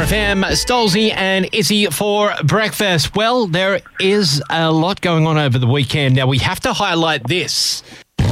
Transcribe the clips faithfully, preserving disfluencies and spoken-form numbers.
F M, Stolzy and Izzy for breakfast. Well, there is a lot going on over the weekend. Now, we have to highlight this. You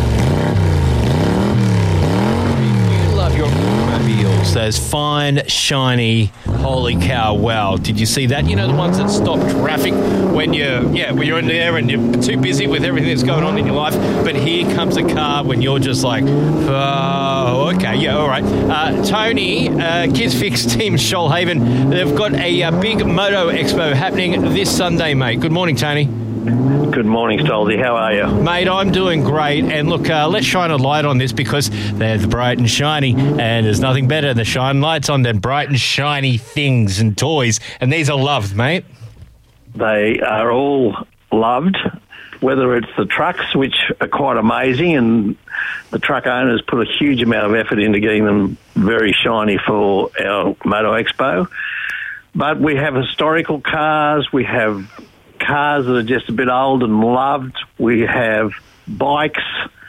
love your automobiles, those fine, shiny, holy cow, wow. Did you see that? You know, the ones that stop traffic when you're, yeah, when you're in there and you're too busy with everything that's going on in your life. But here comes a car when you're just like, oh, okay, yeah, all right. Uh, Tony, uh, Kids Fix Team Shoalhaven, they've got a, uh big Moto Expo happening this Sunday, mate. Good morning, Tony. Good morning, Stolzy. How are you? Mate, I'm doing great. And look, uh, let's shine a light on this because they're bright and shiny, and there's nothing better than shine lights on than bright and shiny things and toys. And these are loved, mate. They are all loved, whether it's the trucks, which are quite amazing, and the truck owners put a huge amount of effort into getting them very shiny for our Moto Expo. But we have historical cars, we have cars that are just a bit old and loved. We have bikes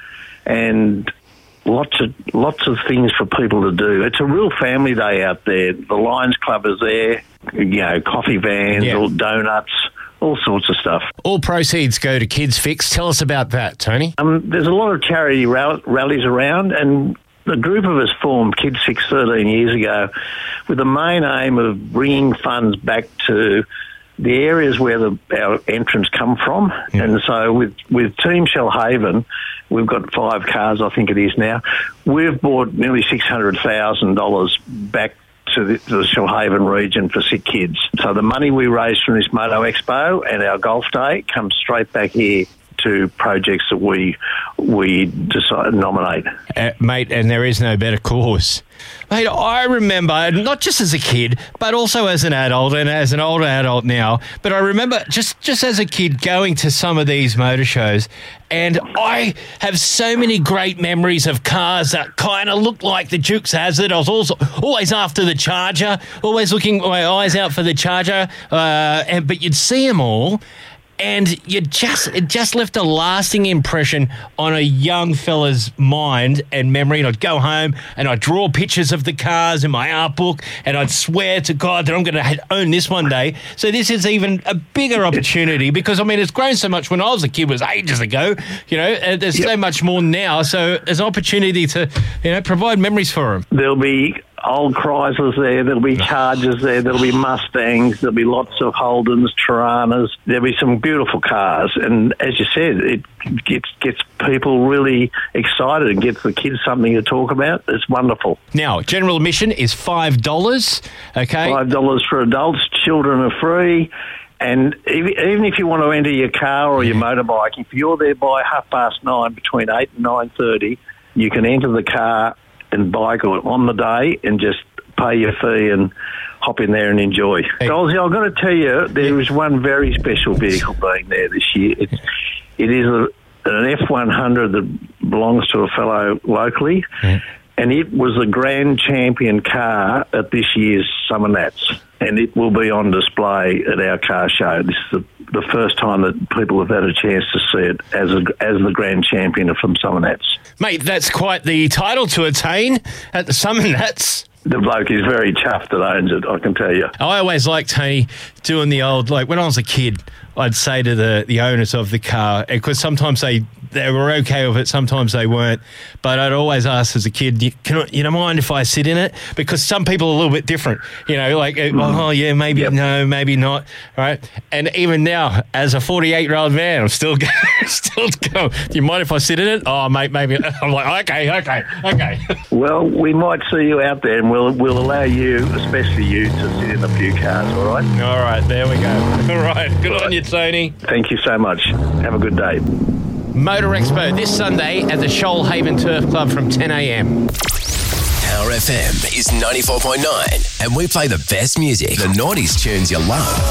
and lots of lots of things for people to do. It's a real family day out there. The Lions Club is there, you know, coffee vans, Yeah. all donuts, all sorts of stuff. All proceeds go to Kids Fix. Tell us about that, Tony. Um, there's a lot of charity rall- rallies around, and a group of us formed Kids Fix thirteen years ago with the main aim of bringing funds back to the areas where the, our entrants come from. Yeah. And so with, with Team Shoalhaven, we've got five cars, I think it is now. We've brought nearly six hundred thousand dollars back to the, to the Shoalhaven region for sick kids. So the money we raise from this Moto Expo and our golf day comes straight back here to projects that we we decide nominate. Uh, mate, and there is no better cause. Mate, I remember, not just as a kid, but also as an adult and as an older adult now, but I remember just, just as a kid going to some of these motor shows, and I have so many great memories of cars that kind of look like the Dukes Hazzard. I was also always after the Charger, always looking my eyes out for the Charger, uh, and but you'd see them all, and you just it just left a lasting impression on a young fella's mind and memory. And I'd go home and I'd draw pictures of the cars in my art book, and I'd swear to God that I'm going to own this one day. So this is even a bigger opportunity because, I mean, it's grown so much. When I was a kid, it was ages ago, you know, and there's Yep. so much more now. So there's an opportunity to, you know, provide memories for them. There'll be old Chryslers there, there'll be Chargers there, there'll be Mustangs, there'll be lots of Holdens, Tiranas, there'll be some beautiful cars. And as you said, it gets gets people really excited and gets the kids something to talk about. It's wonderful. Now, general admission is five dollars, okay? five dollars for adults, children are free. And even if you want to enter your car or your motorbike, if you're there by half past nine, between eight and nine thirty, you can enter the car and bike on the day and just pay your fee and hop in there and enjoy. Hey. Stolzy, I've got to tell you, there is one very special vehicle being there this year. It's, it is a, an F one hundred that belongs to a fellow locally, Yeah. and it was the grand champion car at this year's Summer Nats, and it will be on display at our car show. This is the, the first time that people have had a chance to see it as a, as the grand champion from Summer Nats. Mate, that's quite the title to attain at the Summer Nats. The bloke is very chuffed that owns it, I can tell you. I always liked, Tony, doing the old, like when I was a kid, I'd say to the, the owners of the car, because sometimes they, they were okay with it, sometimes they weren't, but I'd always ask as a kid, you, can I, you don't mind if I sit in it? Because some people are a little bit different, you know, like, mm. oh, yeah, maybe yep. no, maybe not, right? And even now, as a forty-eight-year-old man, I'm still going, still going, do you mind if I sit in it? Oh, mate, maybe. I'm like, okay, okay, okay. Well, we might see you out there, and we'll, we'll allow you, especially you, to sit in a few cars, all right? All right, there we go. All right, good all on right. you, Tony. Thank you so much. Have a good day. Motor Expo this Sunday at the Shoalhaven Turf Club from ten a.m. Power F M is ninety-four point nine, and we play the best music, the nineties tunes you love.